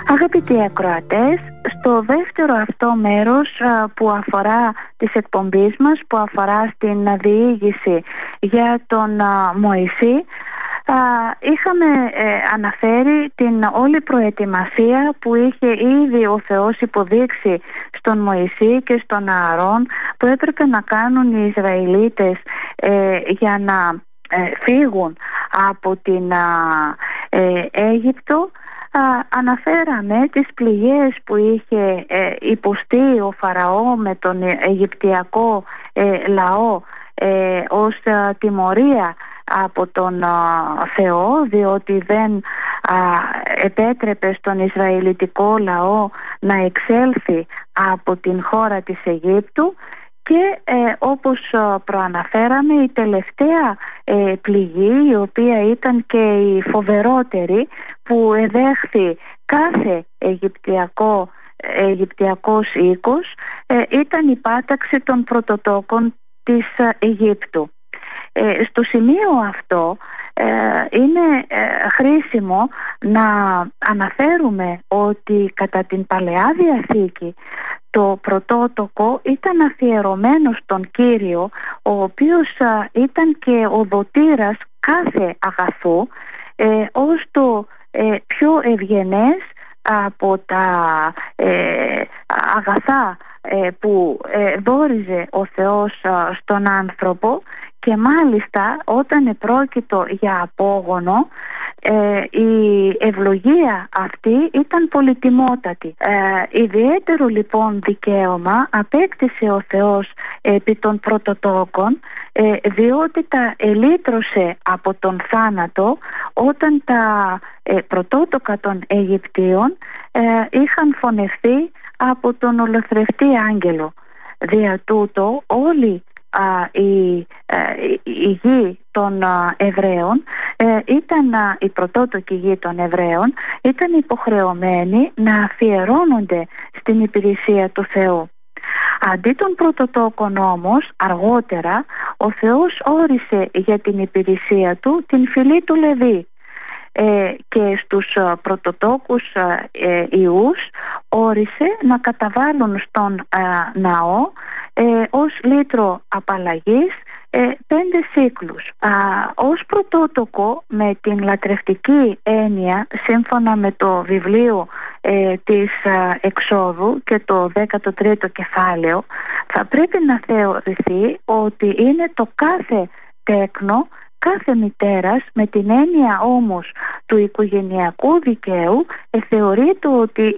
Αγαπητοί ακροατές, στο δεύτερο αυτό μέρος που αφορά της εκπομπής μας, που αφορά στην διήγηση για τον Μωυσή, είχαμε αναφέρει την όλη προετοιμασία που είχε ήδη ο Θεός υποδείξει στον Μωυσή και στον Ααρών, που έπρεπε να κάνουν οι Ισραηλίτες για να φύγουν από την Αίγυπτο. Αναφέραμε τις πληγές που είχε υποστεί ο Φαραώ με τον Αιγυπτιακό λαό ως τιμωρία από τον Θεό, διότι δεν επέτρεπε στον Ισραηλιτικό λαό να εξέλθει από την χώρα της Αιγύπτου. Και όπως προαναφέραμε, η τελευταία πληγή, η οποία ήταν και η φοβερότερη, που εδέχθη κάθε Αιγυπτιακός οίκος, ήταν η πάταξη των πρωτοτόκων της Αιγύπτου. Στο σημείο αυτό είναι χρήσιμο να αναφέρουμε ότι κατά την Παλαιά Διαθήκη το πρωτότοκο ήταν αφιερωμένο στον Κύριο, ο οποίος ήταν και ο δοτήρας κάθε αγαθού, ως το πιο ευγενές από τα αγαθά που δόριζε ο Θεός στον άνθρωπο. Και μάλιστα όταν επρόκειτο για απόγονο, η ευλογία αυτή ήταν πολυτιμότατη. Ιδιαίτερο λοιπόν δικαίωμα απέκτησε ο Θεός επί των πρωτοτόκων, διότι τα ελύτρωσε από τον θάνατο όταν τα πρωτότοκα των Αιγυπτίων είχαν φωνευτεί από τον ολοθρευτή άγγελο. Δια τούτο όλη η γη των Εβραίων η πρωτότοκη γη των Εβραίων ήταν υποχρεωμένη να αφιερώνονται στην υπηρεσία του Θεού. Αντί των πρωτοτόκων όμως, αργότερα ο Θεός όρισε για την υπηρεσία του την φυλή του Λεβί, και στους πρωτοτόκους ιούς όρισε να καταβάλουν στον ναό ως λίτρο απαλλαγής 5 σύκλους. Ως πρωτότοκο, με την λατρευτική έννοια, σύμφωνα με το βιβλίο της Εξόδου και το 13ο κεφάλαιο, θα πρέπει να θεωρηθεί ότι είναι το κάθε τέκνο κάθε μητέρας, με την έννοια όμως του οικογενειακού δικαίου, θεωρείται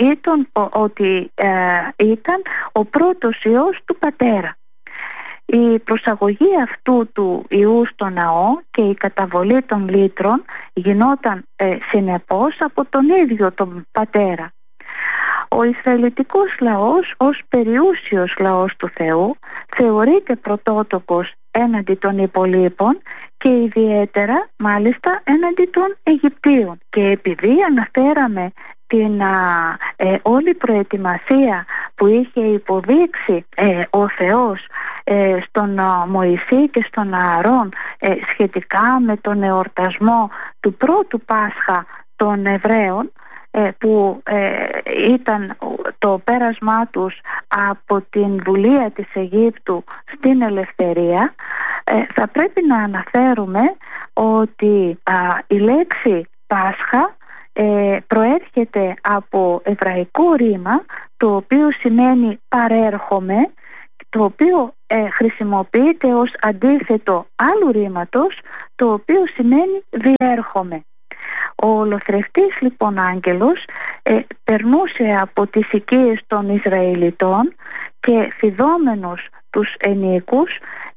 ότι ήταν ο πρώτος ιός του πατέρα. Η προσαγωγή αυτού του ιού στο ναό και η καταβολή των λύτρων γινόταν συνεπώς από τον ίδιο τον πατέρα. Ο Ισραηλιτικός λαός ως περιούσιος λαός του Θεού θεωρείται πρωτότοκος έναντι των υπολείπων και ιδιαίτερα μάλιστα έναντι των Αιγυπτίων. Και επειδή αναφέραμε την όλη προετοιμασία που είχε υποδείξει ο Θεός στον Μωυσή και στον Ααρών σχετικά με τον εορτασμό του πρώτου Πάσχα των Εβραίων, που ήταν το πέρασμά τους από την δουλεία της Αιγύπτου στην ελευθερία, θα πρέπει να αναφέρουμε ότι η λέξη Πάσχα προέρχεται από εβραϊκό ρήμα, το οποίο σημαίνει παρέρχομαι, το οποίο χρησιμοποιείται ως αντίθετο άλλου ρήματος, το οποίο σημαίνει διέρχομαι. Ο ολοθρευτής λοιπόν άγγελος περνούσε από τις οικίες των Ισραηλιτών και φιδόμενος τους ενίκους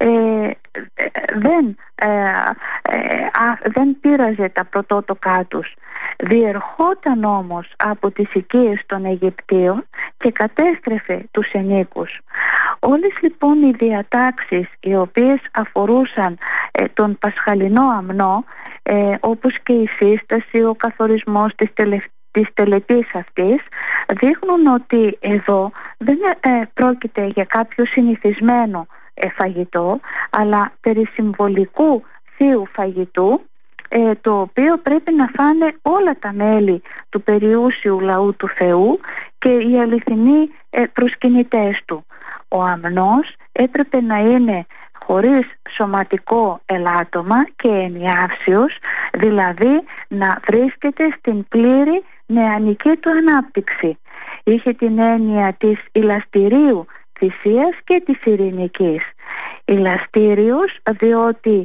δεν πείραζε τα πρωτότοκά τους. Διερχόταν όμως από τις οικίες των Αιγυπτίων και κατέστρεφε τους ενίκους. Όλες λοιπόν οι διατάξεις οι οποίες αφορούσαν τον πασχαλινό αμνό, όπως και η σύσταση, ο καθορισμός της τελετής αυτής, δείχνουν ότι εδώ δεν πρόκειται για κάποιο συνηθισμένο φαγητό, αλλά περί συμβολικού θείου φαγητού, το οποίο πρέπει να φάνε όλα τα μέλη του περιούσιου λαού του Θεού και οι αληθινοί προσκυνητές του. Ο αμνός έπρεπε να είναι χωρίς σωματικό ελάττωμα και ενιάυσιος, δηλαδή να βρίσκεται στην πλήρη νεανική του ανάπτυξη. Είχε την έννοια της ηλαστηρίου θυσίας και της ειρηνικής. Ηλαστήριος διότι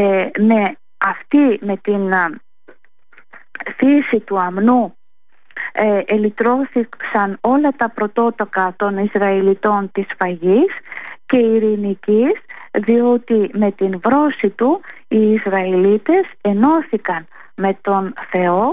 με την φύση του αμνού ελυτρώθηκαν όλα τα πρωτότοκα των Ισραηλιτών της φαγής, και ειρηνικής διότι με την βρώση του οι Ισραηλίτες ενώθηκαν με τον Θεό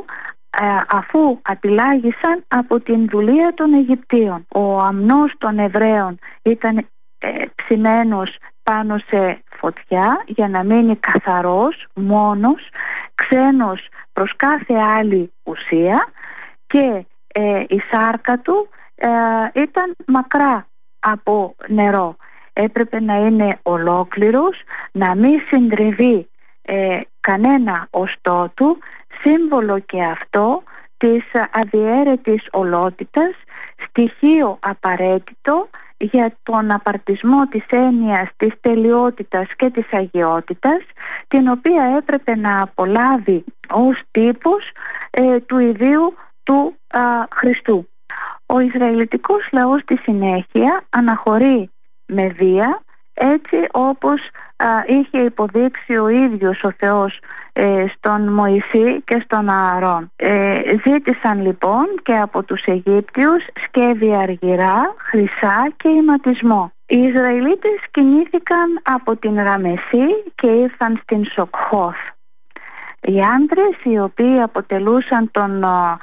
αφού απειλάγησαν από την δουλεία των Αιγυπτίων. Ο αμνός των Εβραίων ήταν ψημένος πάνω σε φωτιά για να μείνει καθαρός, μόνος, ξένος προς κάθε άλλη ουσία, και η σάρκα του ήταν μακρά από νερό. Έπρεπε να είναι ολόκληρος, να μην συντριβεί κανένα οστό του, σύμβολο και αυτό της αδιέρετης ολότητας, στοιχείο απαραίτητο για τον απαρτισμό της έννοιας της τελειότητας και της αγιότητας, την οποία έπρεπε να απολάβει ως τύπος του ιδίου του Χριστού. Ο Ισραηλιτικός λαός στη συνέχεια αναχωρεί με βία, έτσι όπως είχε υποδείξει ο ίδιος ο Θεός στον Μωυσή και στον Ααρών. Ζήτησαν λοιπόν και από τους Αιγύπτιους σκεύη αργυρά, χρυσά και ηματισμό. Οι Ισραηλίτες κινήθηκαν από την Ραμεσή και ήρθαν στην Σοκχόθ. Οι άντρες οι οποίοι αποτελούσαν τον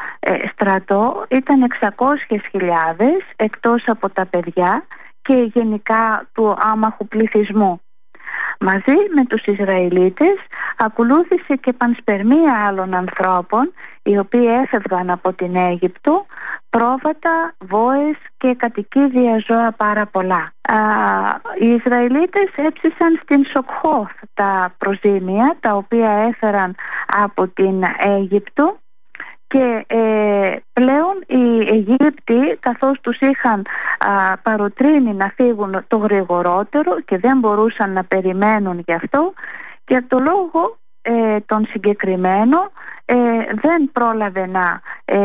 στρατό ήταν 600.000 εκτός από τα παιδιά και γενικά του άμαχου πληθυσμού. Μαζί με τους Ισραηλίτες ακολούθησε και πανσπερμία άλλων ανθρώπων οι οποίοι έφευγαν από την Αίγυπτο, πρόβατα, βόες και κατοικίδια ζώα πάρα πολλά. Οι Ισραηλίτες έψησαν στην Σοκχόθ τα προζήμια τα οποία έφεραν από την Αίγυπτο, και πλέον οι Αιγύπτιοι, καθώς τους είχαν παροτρύνει να φύγουν το γρηγορότερο και δεν μπορούσαν να περιμένουν γι' αυτό, και από το λόγο τον συγκεκριμένο δεν πρόλαβε να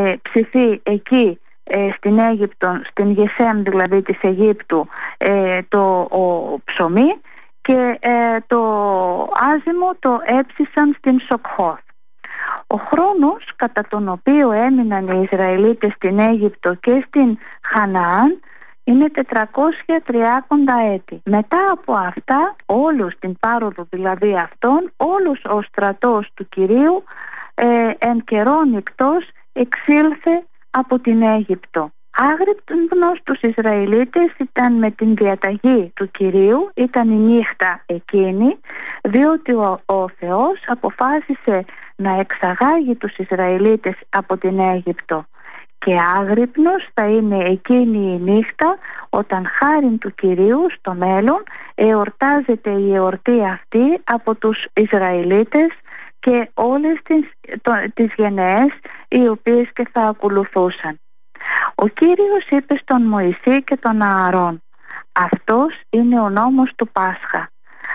ψηθεί στην Αίγυπτο, στην Γεσέμ δηλαδή της Αιγύπτου, το ψωμί, και το άζυμο το έψησαν στην Σοκχόθ. Ο χρόνος κατά τον οποίο έμειναν οι Ισραηλίτες στην Αίγυπτο και στην Χαναάν είναι 430 έτη. Μετά από αυτά, όλους την πάροδο δηλαδή αυτών, όλος ο στρατός του Κυρίου εν καιρόν νυκτός εξήλθε από την Αίγυπτο. Άγρυπνος τους Ισραηλίτες ήταν με την διαταγή του Κυρίου, ήταν η νύχτα εκείνη, διότι ο Θεός αποφάσισε να εξαγάγει τους Ισραηλίτες από την Αίγυπτο, και άγρυπνος θα είναι εκείνη η νύχτα όταν χάριν του Κυρίου στο μέλλον εορτάζεται η εορτή αυτή από τους Ισραηλίτες και όλες τις γενναίες οι οποίες και θα ακολουθούσαν. Ο Κύριος είπε στον Μωυσή και τον Ααρών: αυτός είναι ο νόμος του Πάσχα.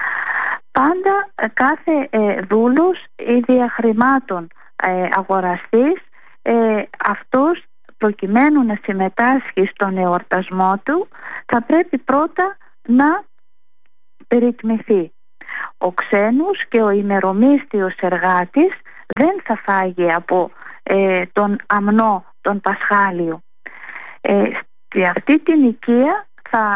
Πάντα κάθε δούλος ή διαχρημάτων αγοραστής, αυτός προκειμένου να συμμετάσχει στον εορτασμό του θα πρέπει πρώτα να περιτμηθεί. Ο ξένος και ο ημερομίσθιος εργάτης δεν θα φάγει από τον αμνό τον Πασχάλιο. Σε αυτή την οικία θα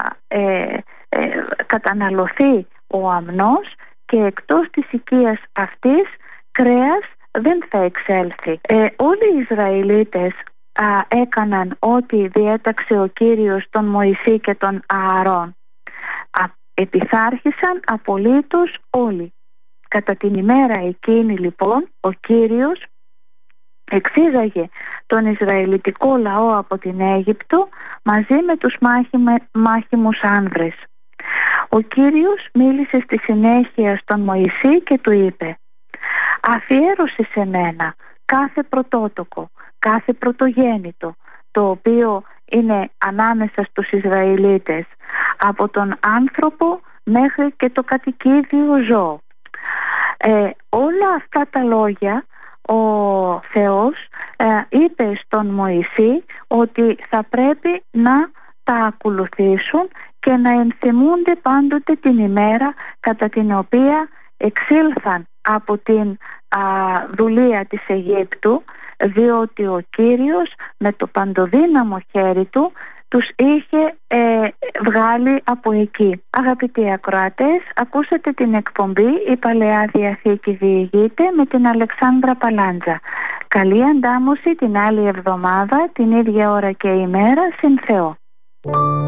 καταναλωθεί ο αμνός, και εκτός της οικίας αυτής κρέας δεν θα εξέλθει. Όλοι οι Ισραηλίτες έκαναν ό,τι διέταξε ο Κύριος τον Μωυσή και τον Ααρών. Επιθάρχησαν απολύτως όλοι. Κατά την ημέρα εκείνη λοιπόν ο Κύριος εξήγαγε τον Ισραηλιτικό λαό από την Αίγυπτο μαζί με τους μάχημους άνδρες. Ο Κύριος μίλησε στη συνέχεια στον Μωυσή και του είπε: αφιέρωσε σε μένα κάθε πρωτότοκο, κάθε πρωτογέννητο, το οποίο είναι ανάμεσα στους Ισραηλίτες, από τον άνθρωπο μέχρι και το κατοικίδιο ζώο. Όλα αυτά τα λόγια ο Θεός είπε στον Μωυσή ότι θα πρέπει να τα ακολουθήσουν και να ενθυμούνται πάντοτε την ημέρα κατά την οποία εξήλθαν από την δουλεία της Αιγύπτου, διότι ο Κύριος με το παντοδύναμο χέρι του τους είχε βγάλει από εκεί. Αγαπητοί ακροατές, ακούσατε την εκπομπή «Η Παλαιά Διαθήκη διηγείται» με την Αλεξάνδρα Παλάντζα. Καλή αντάμωση την άλλη εβδομάδα, την ίδια ώρα και ημέρα, συν Θεό.